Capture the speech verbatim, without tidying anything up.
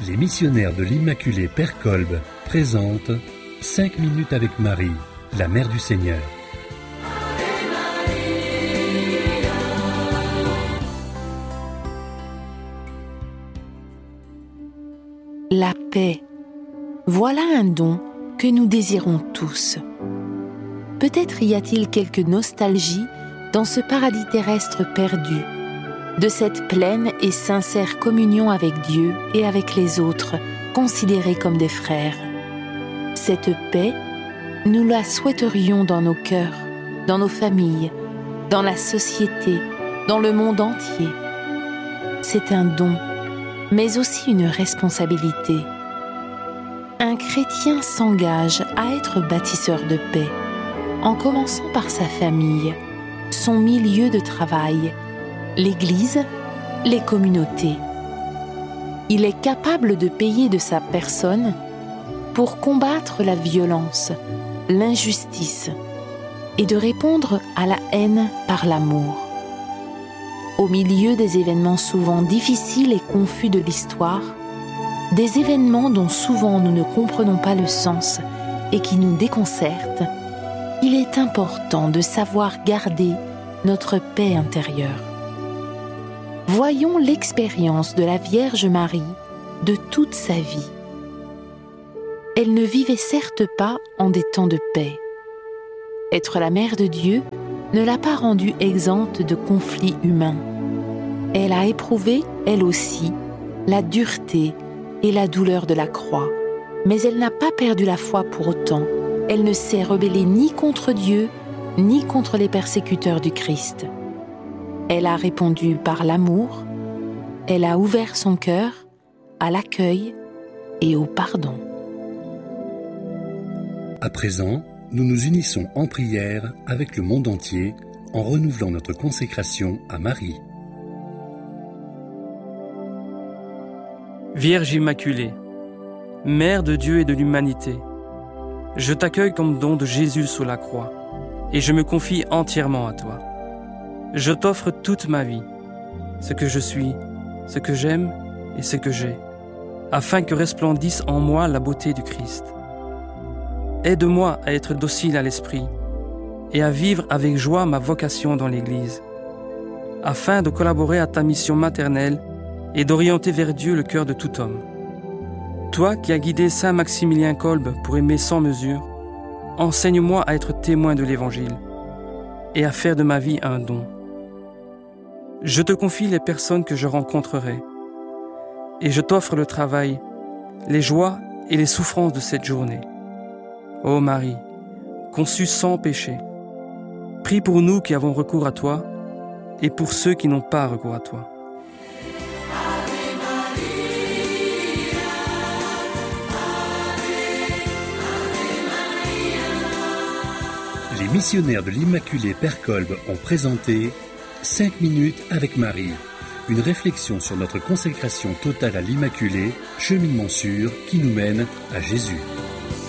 Les missionnaires de l'Immaculée Père Kolb présentent cinq minutes avec Marie, la Mère du Seigneur. La paix, voilà un don que nous désirons tous. Peut-être y a-t-il quelque nostalgie dans ce paradis terrestre perdu, de cette pleine et sincère communion avec Dieu et avec les autres, considérés comme des frères. Cette paix, nous la souhaiterions dans nos cœurs, dans nos familles, dans la société, dans le monde entier. C'est un don, mais aussi une responsabilité. Un chrétien s'engage à être bâtisseur de paix, en commençant par sa famille, son milieu de travail, l'Église, les communautés. Il est capable de payer de sa personne pour combattre la violence, l'injustice et de répondre à la haine par l'amour. Au milieu des événements souvent difficiles et confus de l'histoire, des événements dont souvent nous ne comprenons pas le sens et qui nous déconcertent, il est important de savoir garder notre paix intérieure. Voyons l'expérience de la Vierge Marie de toute sa vie. Elle ne vivait certes pas en des temps de paix. Être la mère de Dieu ne l'a pas rendue exempte de conflits humains. Elle a éprouvé, elle aussi, la dureté et la douleur de la croix, mais elle n'a pas perdu la foi pour autant. Elle ne s'est rebellée ni contre Dieu, ni contre les persécuteurs du Christ. Elle a répondu par l'amour, elle a ouvert son cœur à l'accueil et au pardon. À présent, nous nous unissons en prière avec le monde entier en renouvelant notre consécration à Marie. Vierge Immaculée, Mère de Dieu et de l'humanité, je t'accueille comme don de Jésus sous la croix et je me confie entièrement à toi. Je t'offre toute ma vie, ce que je suis, ce que j'aime et ce que j'ai, afin que resplendisse en moi la beauté du Christ. Aide-moi à être docile à l'esprit et à vivre avec joie ma vocation dans l'Église, afin de collaborer à ta mission maternelle et d'orienter vers Dieu le cœur de tout homme. Toi qui as guidé Saint Maximilien Kolb pour aimer sans mesure, enseigne-moi à être témoin de l'Évangile et à faire de ma vie un don. Je te confie les personnes que je rencontrerai et je t'offre le travail, les joies et les souffrances de cette journée. Ô Marie, conçue sans péché, prie pour nous qui avons recours à toi et pour ceux qui n'ont pas recours à toi. Les missionnaires de l'Immaculée Père Kolb ont présenté cinq minutes avec Marie, une réflexion sur notre consécration totale à l'Immaculée, cheminement sûr qui nous mène à Jésus.